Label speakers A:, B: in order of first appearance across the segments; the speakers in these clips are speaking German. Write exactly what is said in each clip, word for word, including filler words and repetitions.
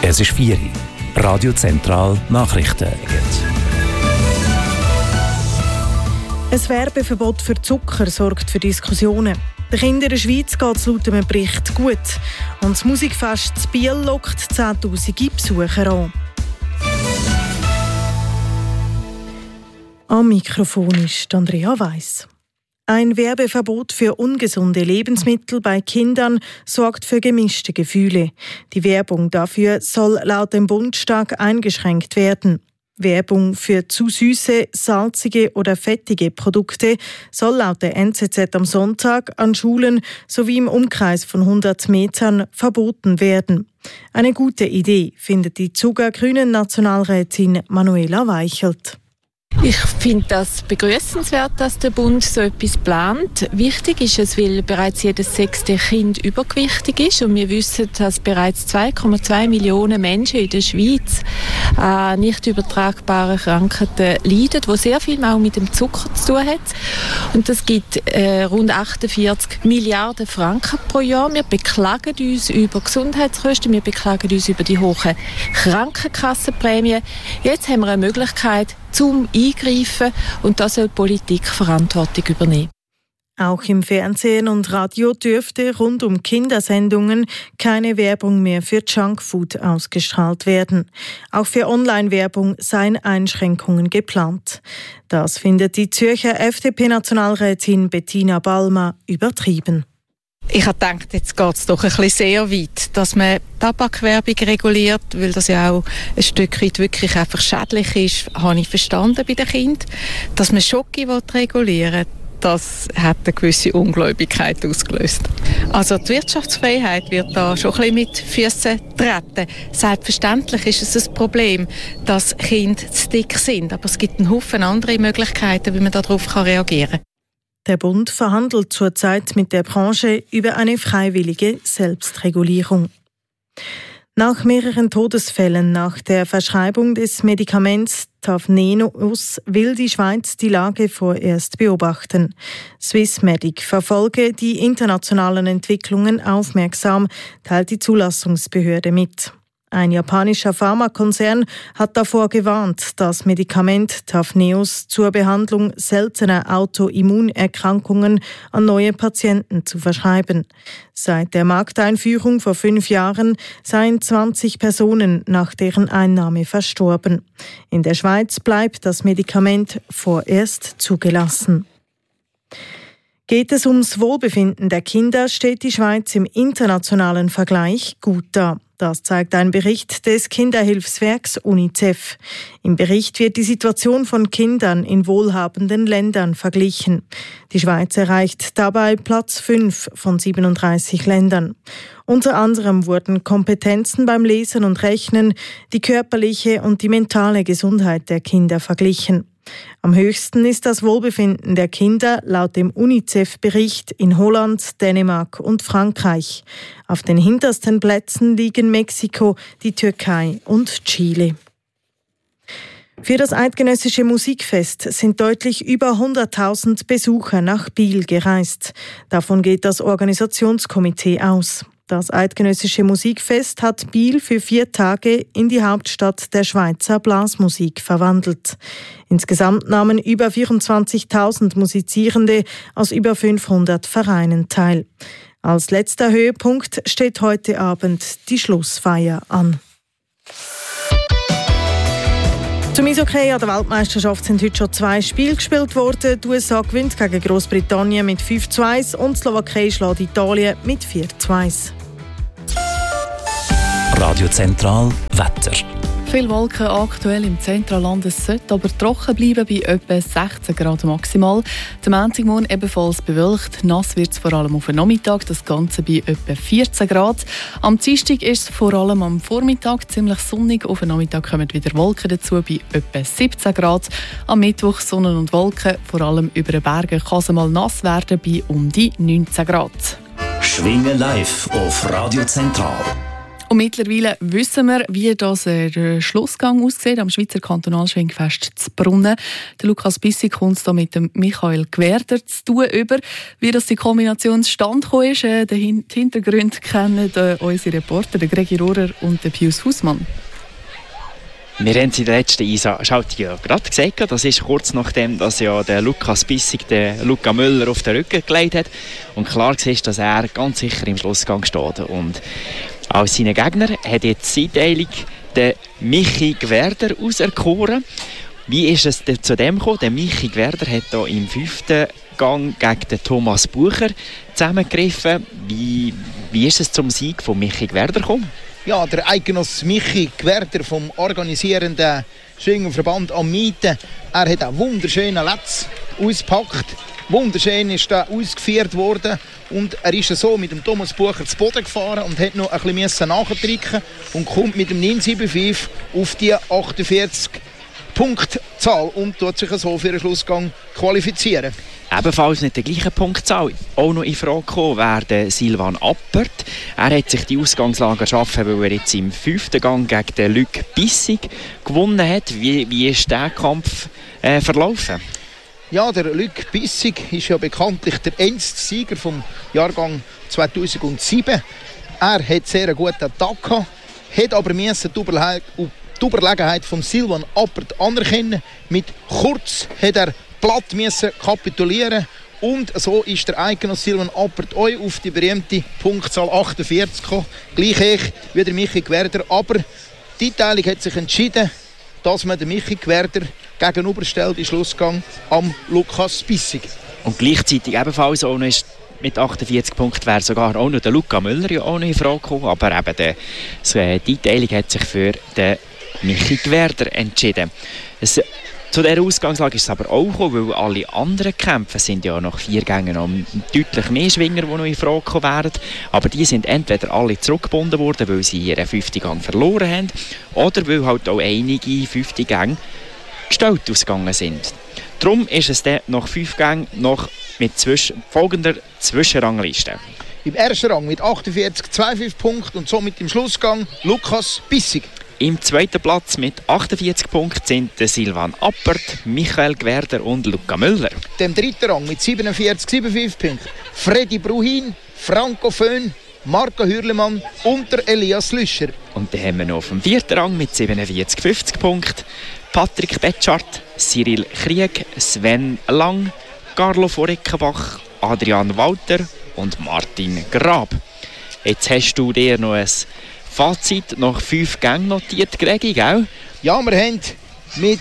A: Es ist vier Uhr. Radio Zentral Nachrichten.
B: Ein Werbeverbot für Zucker sorgt für Diskussionen. Den Kindern in der Schweiz geht es laut einem Bericht gut. Und das Musikfest in Biel lockt zehntausende Besucher an. Am Mikrofon ist Andrea Weiss. Ein Werbeverbot für ungesunde Lebensmittel bei Kindern sorgt für gemischte Gefühle. Die Werbung dafür soll laut dem Bund stark eingeschränkt werden. Werbung für zu süße, salzige oder fettige Produkte soll laut der N Z Z am Sonntag an Schulen sowie im Umkreis von hundert Metern verboten werden. Eine gute Idee, findet die Zuger-Grünen Nationalrätin Manuela Weichelt.
C: Ich finde das begrüßenswert, dass der Bund so etwas plant. Wichtig ist es, weil bereits jedes sechste Kind übergewichtig ist und wir wissen, dass bereits zwei Komma zwei Millionen Menschen in der Schweiz an nicht übertragbaren Krankheiten leiden, die sehr viel auch mit dem Zucker zu tun hat. Und das gibt äh, rund achtundvierzig Milliarden Franken pro Jahr. Wir beklagen uns über Gesundheitskosten, wir beklagen uns über die hohen Krankenkassenprämien. Jetzt haben wir eine Möglichkeit zum Eingreifen und da soll die Politik Verantwortung übernehmen.
B: Auch im Fernsehen und Radio dürfte rund um Kindersendungen keine Werbung mehr für Junkfood ausgestrahlt werden. Auch für Online-Werbung seien Einschränkungen geplant. Das findet die Zürcher F D P-Nationalrätin Bettina Ballmer übertrieben.
D: Ich habe gedacht, jetzt geht es doch ein bisschen sehr weit, dass man Tabakwerbung reguliert, weil das ja auch ein Stück weit wirklich einfach schädlich ist, habe ich verstanden bei den Kindern. Dass man Schoki regulieren will, das hat eine gewisse Ungläubigkeit ausgelöst. Also die Wirtschaftsfreiheit wird da schon ein bisschen mit Füssen treten. Selbstverständlich ist es ein Problem, dass Kinder zu dick sind, aber es gibt einen Haufen andere Möglichkeiten, wie man darauf reagieren kann.
B: Der Bund verhandelt zurzeit mit der Branche über eine freiwillige Selbstregulierung. Nach mehreren Todesfällen nach der Verschreibung des Medikaments Tavneos will die Schweiz die Lage vorerst beobachten. Swissmedic verfolge die internationalen Entwicklungen aufmerksam, teilt die Zulassungsbehörde mit. Ein japanischer Pharmakonzern hat davor gewarnt, das Medikament Tavneos zur Behandlung seltener Autoimmunerkrankungen an neue Patienten zu verschreiben. Seit der Markteinführung vor fünf Jahren seien zwanzig Personen nach deren Einnahme verstorben. In der Schweiz bleibt das Medikament vorerst zugelassen. Geht es ums Wohlbefinden der Kinder, steht die Schweiz im internationalen Vergleich gut da. Das zeigt ein Bericht des Kinderhilfswerks UNICEF. Im Bericht wird die Situation von Kindern in wohlhabenden Ländern verglichen. Die Schweiz erreicht dabei Platz fünf von siebenunddreißig Ländern. Unter anderem wurden Kompetenzen beim Lesen und Rechnen, die körperliche und die mentale Gesundheit der Kinder verglichen. Am höchsten ist das Wohlbefinden der Kinder laut dem UNICEF-Bericht in Holland, Dänemark und Frankreich. Auf den hintersten Plätzen liegen Mexiko, die Türkei und Chile. Für das Eidgenössische Musikfest sind deutlich über hunderttausend Besucher nach Biel gereist. Davon geht das Organisationskomitee aus. Das Eidgenössische Musikfest hat Biel für vier Tage in die Hauptstadt der Schweizer Blasmusik verwandelt. Insgesamt nahmen über vierundzwanzigtausend Musizierende aus über fünfhundert Vereinen teil. Als letzter Höhepunkt steht heute Abend die Schlussfeier an. Zum Eishockey an der Weltmeisterschaft sind heute schon zwei Spiele gespielt worden. Die U S A gewinnt gegen Großbritannien mit fünf zu eins und die Slowakei schlägt Italien mit vier zu eins.
A: Radio Zentral Wetter.
E: Viele Wolken aktuell im Zentralland, es sollte aber trocken bleiben bei etwa sechzehn Grad maximal. Am Montagmorgen ebenfalls bewölkt, nass wird es vor allem auf den Nachmittag, das Ganze bei etwa vierzehn Grad. Am Dienstag ist es vor allem am Vormittag ziemlich sonnig, auf den Nachmittag kommen wieder Wolken dazu bei etwa siebzehn Grad. Am Mittwoch Sonne und Wolken, vor allem über den Bergen kann es mal nass werden bei um die neunzehn Grad.
A: Schwingen live auf Radio Zentral.
E: Und mittlerweile wissen wir, wie das der Schlussgang aussieht am Schweizer Kantonalschwingfest zu Brunnen. Der Lukas Bissig kommt da mit dem Michael Gwerder zu tun über, wie das die Kombination zustande gekommen ist. Äh, die Hintergründe kennen äh, unsere Reporter, der Gregi Rohrer und der Pius Hausmann.
F: Wir haben es in der letzten Einschaltung ja gerade gesagt, das ist kurz nachdem, dass ja der Lukas Bissig den Luca Müller auf den Rücken gelegt hat und klar war, dass er ganz sicher im Schlussgang steht. Und als seine Gegner hat jetzt seiteilig den Michi Gwerder auserkoren. Wie ist es denn zu dem gekommen? Der Michi Gwerder hat hier im fünften Gang gegen den Thomas Bucher zusammengegriffen. Wie, wie ist es zum Sieg von Michi Gwerder gekommen?
G: Ja, der Eidgenoss Michi Gwerder vom organisierenden Schwingerverband am Mieten, er hat einen wunderschönen Letz ausgepackt. Wunderschön ist er ausgeführt worden und er ist so mit dem Thomas Bucher zu Boden gefahren und hat noch ein bisschen nachdrücken und kommt mit dem neun sieben fünf auf die achtundvierzig Punktzahl und tut sich so für den Schlussgang qualifizieren.
F: Ebenfalls mit der gleichen Punktzahl auch noch in Frage gekommen wäre der Silvan Appert. Er hat sich die Ausgangslage erschaffen, weil er jetzt im fünften Gang gegen den Luc Bissig gewonnen hat. Wie, wie ist der Kampf äh, verlaufen?
G: Ja, der Luc Bissig ist ja bekanntlich der einzige Sieger vom Jahrgang zweitausendsieben. Er hat sehr einen guten Tag gehabt, hat aber müssen die die Überlegenheit von Silvan Appert anerkennen. Mit kurz hat er platt müssen kapitulieren und so ist der Eidgenoss Silvan Appert auch auf die berühmte Punktzahl achtundvierzig gekommen. Gleich wie der Michi Gwerder, aber die Einteilung hat sich entschieden, dass man den Michi Gwerder gegenüberstellt im Schlussgang am Lukas Bissig.
F: Und gleichzeitig ebenfalls auch noch ist mit achtundvierzig Punkten wäre sogar auch noch der Luca Müller ja auch noch in Frage gekommen, aber eben der, so, die Einteilung hat sich für den Michi Gwerder entschieden. Es, zu dieser Ausgangslage ist es aber auch gekommen, weil alle anderen Kämpfe sind ja nach vier Gängen noch deutlich mehr Schwinger, die noch in Frage gekommen wären. Aber die sind entweder alle zurückgebunden worden, weil sie ihren fünften Gang verloren haben, oder weil halt auch einige fünfte Gänge gestellt ausgegangen sind. Darum ist es dann nach fünf Gängen noch mit zwischen, folgender Zwischenrangliste.
G: Im ersten Rang mit achtundvierzig Komma fünfundzwanzig Punkten und somit im Schlussgang Lukas Bissig.
F: Im zweiten Platz mit achtundvierzig Punkten sind der Silvan Appert, Michael Gwerder und Luca Müller.
G: Im dritten Rang mit siebenundvierzig Komma fünfundsiebzig Punkten Freddy Bruhin, Franco Föhn, Marco Hürlemann und der Elias Lüscher.
F: Und dann haben wir noch auf dem vierten Rang mit siebenundvierzig Komma fünfzig Punkten Patrick Betschart, Cyril Krieg, Sven Lang, Carlo Voreckenbach, Adrian Walter und Martin Grab. Jetzt hast du dir noch ein Fazit nach fünf Gängen notiert, Gregi, gell?
G: Ja, wir haben mit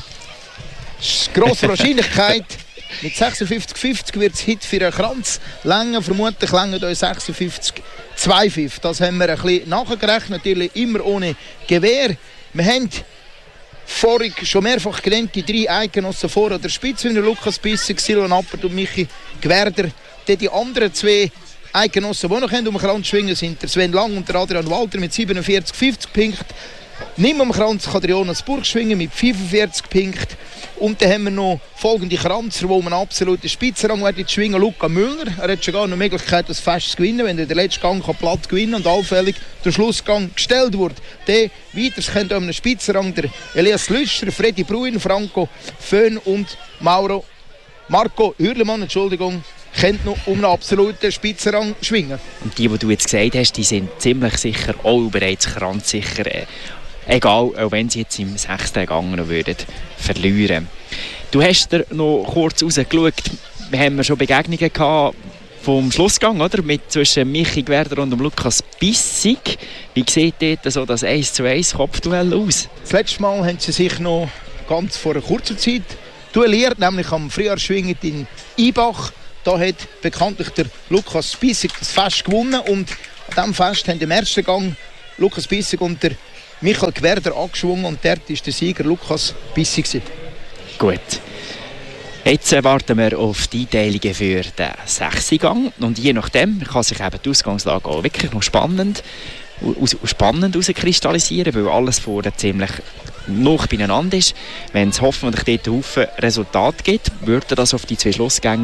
G: grosser Wahrscheinlichkeit mit sechsundfünfzig fünfzig wird es Hit für einen Kranz. Länge, vermutlich länger euch sechsundfünfzig Komma fünfundzweißig. Das haben wir ein bisschen nachgerechnet, natürlich immer ohne Gewehr. Wir haben vorig schon mehrfach genannt, die drei Eidgenossen vor der Spitze, Lukas Bissig, Silvan Appert und Michi Gwerder. Die anderen zwei Eidgenossen, die noch um den Kranz schwingen, sind der Sven Lang und der Adrian Walter mit siebenundvierzig Komma fünfzig Punkten. Nicht am Kranz kann der Jonas Burg schwingen mit fünfundvierzig Punkten. Und dann haben wir noch folgende Kranzer, die einen absoluten Spitzenrang werden schwingen. Luca Müller, er hat schon gar eine Möglichkeit, das Fest zu gewinnen, wenn er den letzten Gang kann platt gewinnen und allfällig der Schlussgang gestellt wird. Dann weiter kennt um einen Spitzenrang der Elias Lüscher, Freddy Bruin, Franco Föhn und Mauro Marco Hürlemann, Entschuldigung, kennt noch um einen absoluten Spitzenrang schwingen.
F: Und die, die du jetzt gesagt hast, die sind ziemlich sicher auch bereits kranzsicher. Äh, egal, auch wenn sie jetzt im sechsten Gang noch würden verlieren. Du hast dir noch kurz rausgeschaut, wir haben schon Begegnungen gehabt vom Schlussgang, oder? Mit zwischen Michi Gwerder und dem Lukas Bissig. Wie sieht dort so das eins zu eins Kopfduell aus?
G: Das letzte Mal haben sie sich noch ganz vor einer kurzen Zeit duelliert, nämlich am Frühjahrsschwingen in Ibach. Da hat bekanntlich der Lukas Bissig das Fest gewonnen und an diesem Fest haben im ersten Gang Lukas Bissig und der Michael Gwerder angeschwungen und dort war der Sieger Lukas Bissig.
F: Gut. Jetzt warten wir auf die Einteilungen für den sechsten Gang und je nachdem kann sich eben die Ausgangslage auch wirklich noch spannend, spannend herauskristallisieren, weil alles vorher ziemlich noch beieinander ist. Wenn es hoffentlich dort einen Haufen Resultat gibt, würde das auf die zwei Schlussgänge